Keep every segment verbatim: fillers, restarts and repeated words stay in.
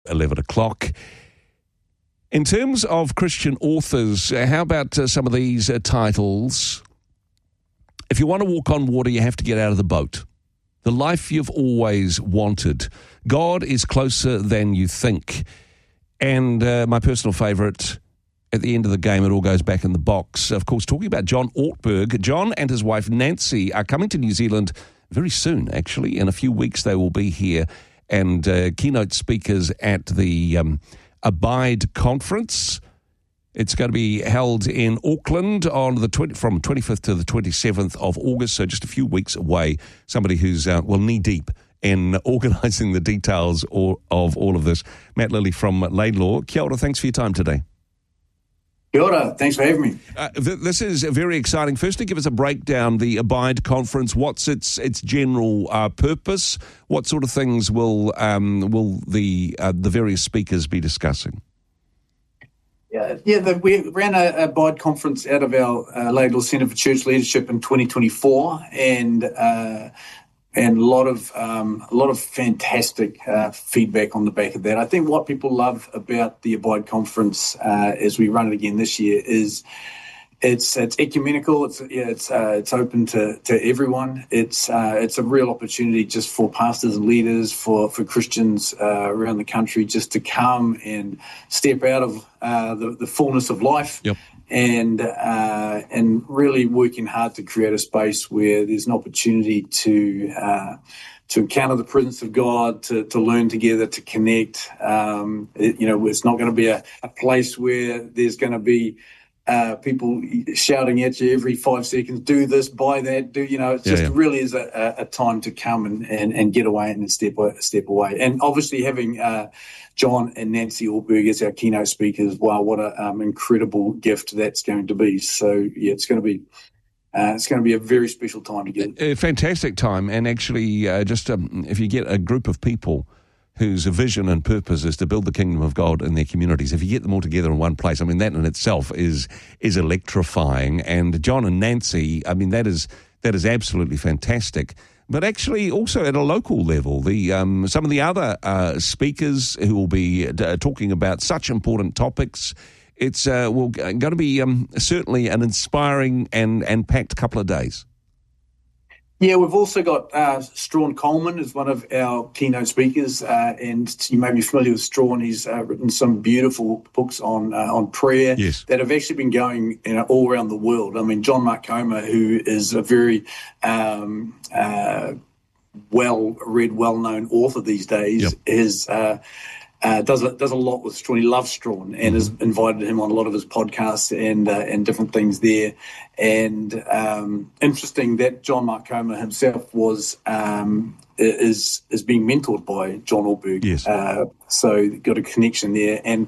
eleven o'clock. In terms of Christian authors, uh, how about uh, some of these uh, titles? If you want to walk on water, you have to get out of the boat. The life you've always wanted. God is closer than you think. And uh, my personal favourite, at the end of the game, it all goes back in the box. Of course, talking about John Ortberg. John and his wife Nancy are coming to New Zealand very soon, actually. In a few weeks, they will be here and uh, keynote speakers at the um, Abide Conference. It's going to be held in Auckland on the twenty, from twenty-fifth to the twenty-seventh of August, so just a few weeks away. Somebody who's, uh, well, knee-deep in organising the details or, of all of this. Matt Lilly from Laidlaw. Kia ora, thanks for your time today. Kia ora, thanks for having me. Uh, th- this is very exciting. Firstly, give us a breakdown, the Abide Conference. What's its its general uh, purpose? What sort of things will um, will the uh, the various speakers be discussing? Yeah, yeah. The, we ran a, a Abide Conference out of our uh, Laidlaw Centre for Church Leadership in twenty twenty-four, and uh, and a lot of um, a lot of fantastic uh, feedback on the back of that. I think what people love about the Abide Conference uh, as we run it again this year is it's it's ecumenical. It's yeah, it's uh, it's open to, to everyone. It's uh, it's a real opportunity just for pastors and leaders, for for Christians uh, around the country, just to come and step out of uh, the the fullness of life. Yep. And uh, and really working hard to create a space where there's an opportunity to uh, to encounter the presence of God, to, to learn together, to connect. Um, it, you know, it's not going to be a, a place where there's going to be uh, people shouting at you every five seconds, do this, buy that, do, you know, it just yeah, yeah. really is a, a time to come and, and, and get away and step, step away. And obviously having uh, John and Nancy Ortberg as our keynote speakers, wow, what an um, incredible gift that's going to be. So, yeah, it's going to be uh, it's going to be a very special time to get. A, a fantastic time. And actually, uh, just um, if you get a group of people whose vision and purpose is to build the kingdom of God in their communities, if you get them all together in one place, I mean, that in itself is is electrifying. And John and Nancy, I mean, that is that is absolutely fantastic. But actually, also at a local level, the um, some of the other uh, speakers who will be uh, talking about such important topics, it's uh, well, going to be um, certainly an inspiring and, and packed couple of days. Yeah, we've also got uh, Strawn Coleman as one of our keynote speakers, uh, and you may be familiar with Strawn. He's uh, written some beautiful books on uh, on prayer yes. that have actually been going, you know, all around the world. I mean, John Mark Comer, who is a very um, uh, well-read, well-known author these days, yep. is uh, uh, does a, does a lot with Strawn. He loves Strawn and mm-hmm. has invited him on a lot of his podcasts and uh, and different things there. And um, interesting that John Mark Comer himself was um, is is being mentored by John Ortberg. Yes. Uh, so got a connection there. And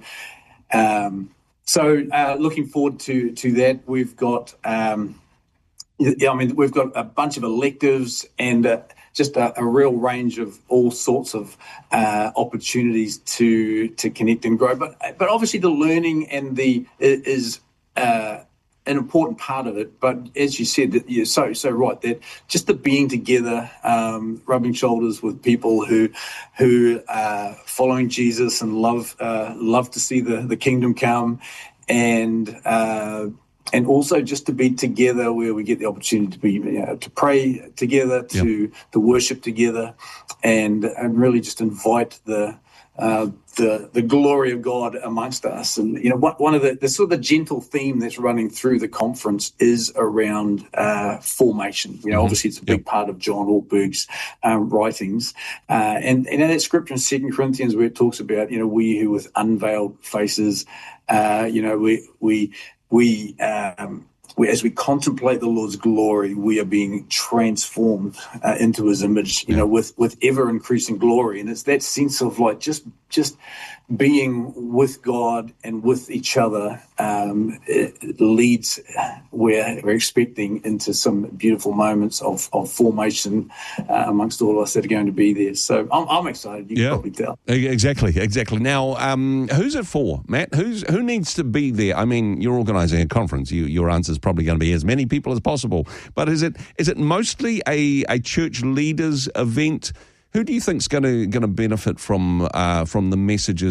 um, so uh, looking forward to to that. We've got um, yeah, I mean we've got a bunch of electives and uh, just a, a real range of all sorts of uh, opportunities to to connect and grow. But but obviously the learning and the is. Uh, an important part of it, but as you said, that you're so so right that just the being together, um, rubbing shoulders with people who who are following Jesus and love uh, love to see the, the kingdom come, and uh, and also just to be together where we get the opportunity to be you know, to pray together, to yep. to worship together, and and really just invite the. Uh, the the glory of God amongst us. And, you know, what, one of the, the sort of the gentle theme that's running through the conference is around uh, formation. You know, mm-hmm. obviously it's a big yep. part of John Ortberg's um, writings. Uh, and, and in that scripture in Second Corinthians where it talks about, you know, we who with unveiled faces, uh, you know, we, we, we, um, We, as we contemplate the Lord's glory, we are being transformed uh, into His image, you yeah. know, with, with ever increasing glory. And it's that sense of like just just being with God and with each other um, it, it leads where we're expecting into some beautiful moments of, of formation uh, amongst all of us that are going to be there. So I'm, I'm excited. You yeah. can probably tell. Exactly, exactly. Now, um, who's it for, Matt? Who's who needs to be there? I mean, you're organising a conference. You, your answer is probably going to be as many people as possible. But is it is it mostly a, a church leaders event Who do you think's going to going to benefit from uh, from the messages